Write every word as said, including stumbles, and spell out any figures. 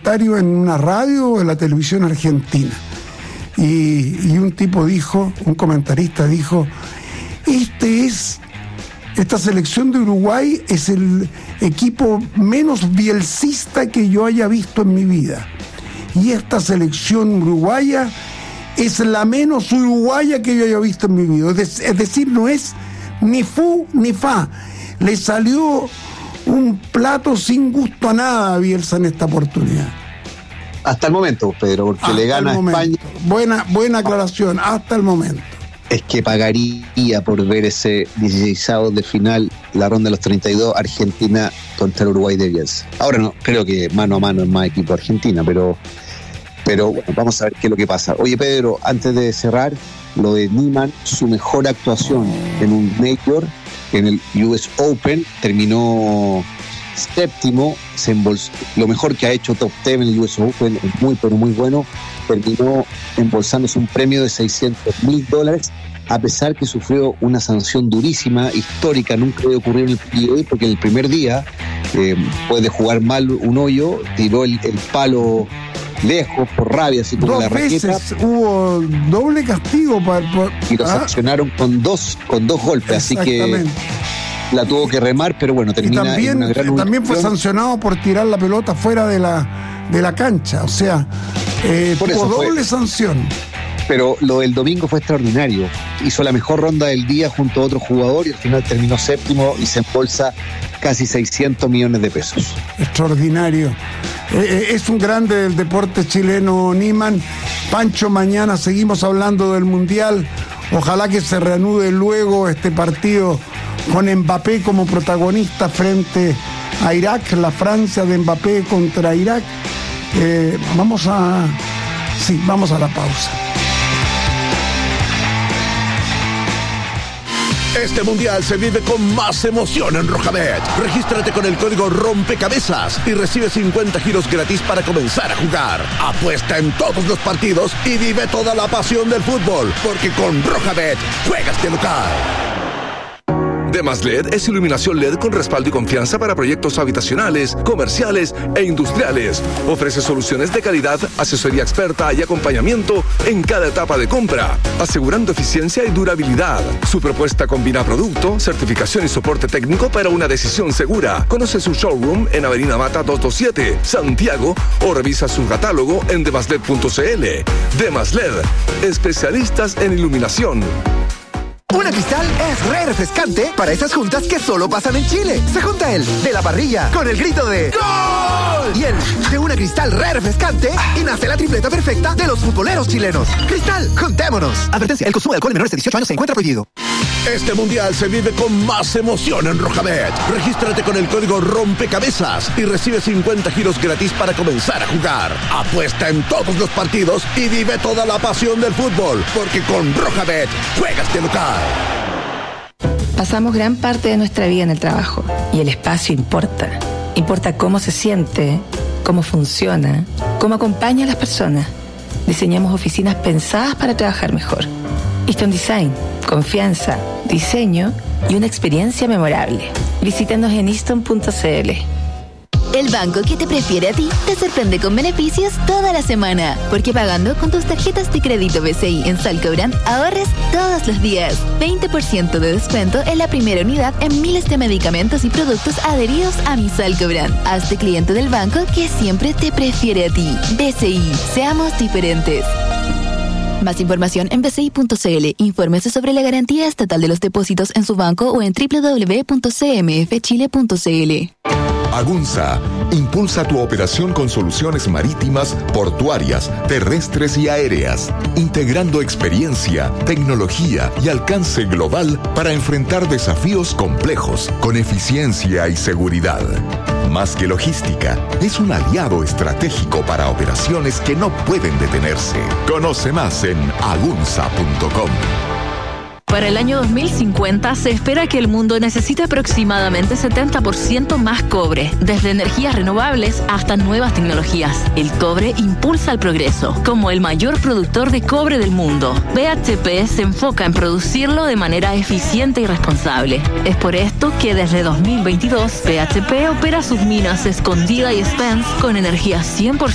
comentario en una radio en la televisión argentina. Y, y un tipo dijo, un comentarista dijo, este es, esta selección de Uruguay es el equipo menos bielcista que yo haya visto en mi vida. Y esta selección uruguaya es la menos uruguaya que yo haya visto en mi vida. Es, de, es decir, no es ni fu ni fa. Le salió un plato sin gusto a nada a Bielsa en esta oportunidad. Hasta el momento, Pedro, porque hasta le gana a España. Buena, buena aclaración, hasta el momento. Es que pagaría por ver ese dieciseisavo de final, la ronda de los treinta y dos, Argentina contra el Uruguay de Bielsa. Ahora no, creo que mano a mano es más equipo Argentina, pero, pero bueno, vamos a ver qué es lo que pasa. Oye, Pedro, antes de cerrar, lo de Niemann, su mejor actuación en un Major, en el U S Open, terminó séptimo, se embolsó, lo mejor que ha hecho top diez en el U S Open, es muy pero muy bueno, terminó embolsándose un premio de seiscientos mil dólares, a pesar que sufrió una sanción durísima, histórica, nunca había ocurrido en el P G A, porque en el primer día, eh, después de jugar mal un hoyo, tiró el, el palo lejos por rabia, así como dos la raqueta. Dos veces hubo doble castigo para, para, y lo sancionaron ¿ah? con dos con dos golpes, así que la tuvo que remar, pero bueno, termina y también, en una gran también fue sancionado por tirar la pelota fuera de la, de la cancha, o sea, eh, por tuvo eso doble fue. sanción. Pero lo del domingo fue extraordinario. Hizo la mejor ronda del día junto a otro jugador y al final terminó séptimo y se embolsa casi seiscientos millones de pesos. Extraordinario. Eh, es un grande del deporte chileno, Niemann. Pancho, mañana seguimos hablando del Mundial. Ojalá que se reanude luego este partido con Mbappé como protagonista frente a Irak, la Francia de Mbappé contra Irak. Eh, vamos a... Sí, vamos a la pausa. Este mundial se vive con más emoción en Rojabet. Regístrate con el código Rompecabezas y recibe cincuenta giros gratis para comenzar a jugar. Apuesta en todos los partidos y vive toda la pasión del fútbol, porque con Rojabet juegas de local. Demas L E D es iluminación L E D con respaldo y confianza para proyectos habitacionales, comerciales e industriales. Ofrece soluciones de calidad, asesoría experta y acompañamiento en cada etapa de compra, asegurando eficiencia y durabilidad. Su propuesta combina producto, certificación y soporte técnico para una decisión segura. Conoce su showroom en Avenida Mata doscientos veintisiete, Santiago, o revisa su catálogo en demaslet punto c l. Demas L E D, especialistas en iluminación. Una Cristal es re refrescante para esas juntas que solo pasan en Chile. Se junta el de la parrilla con el grito de ¡Gol! Y el de una Cristal re refrescante y nace la tripleta perfecta de los futboleros chilenos. Cristal, juntémonos. Advertencia, el consumo de alcohol en menores de dieciocho años se encuentra prohibido. Este mundial se vive con más emoción en Rojabet. Regístrate con el código Rompecabezas y recibe cincuenta giros gratis para comenzar a jugar. Apuesta en todos los partidos y vive toda la pasión del fútbol, porque con Rojabet juegas de local. Pasamos gran parte de nuestra vida en el trabajo y el espacio importa. Importa cómo se siente, cómo funciona, cómo acompaña a las personas. Diseñamos oficinas pensadas para trabajar mejor. Easton Design, confianza, diseño y una experiencia memorable. Visítanos en easton punto c l. El banco que te prefiere a ti te sorprende con beneficios toda la semana. Porque pagando con tus tarjetas de crédito B C I en Salcobrand, ahorres todos los días. veinte por ciento de descuento en la primera unidad en miles de medicamentos y productos adheridos a mi Salcobrand. Hazte cliente del banco que siempre te prefiere a ti. B C I, seamos diferentes. Más información en b c i punto c l. Infórmese sobre la garantía estatal de los depósitos en su banco o en doble u doble u doble u punto c m f chile punto c l. Agunza impulsa tu operación con soluciones marítimas, portuarias, terrestres y aéreas, integrando experiencia, tecnología y alcance global para enfrentar desafíos complejos con eficiencia y seguridad. Más que logística, es un aliado estratégico para operaciones que no pueden detenerse. Conoce más en agunza punto com. Para el año dos mil cincuenta se espera que el mundo necesite aproximadamente setenta por ciento más cobre, desde energías renovables hasta nuevas tecnologías. El cobre impulsa el progreso. Como el mayor productor de cobre del mundo, B H P se enfoca en producirlo de manera eficiente y responsable. Es por esto que desde dos mil veintidós, B H P opera sus minas Escondida y Spence con energía cien por ciento